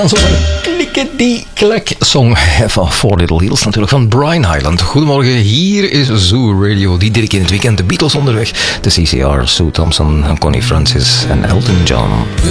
Zo'n klikkety-klek song van Four Little Heels, natuurlijk van Brian Hyland. Goedemorgen, hier is Zoo Radio. Die keer in het weekend de Beatles onderweg. De CCR, Sue Thompson, Connie Francis en Elton John.